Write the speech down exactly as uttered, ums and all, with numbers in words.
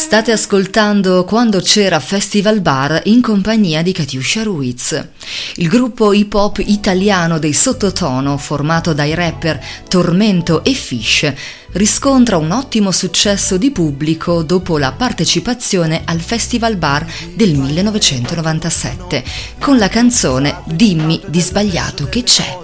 State ascoltando Quando c'era Festival Bar in compagnia di Katiuscia Ruiz. Il gruppo hip hop italiano dei Sottotono, formato dai rapper Tormento e Fish, riscontra un ottimo successo di pubblico dopo la partecipazione al Festival Bar del millenovecentonovantasette con la canzone Dimmi di sbagliato che c'è.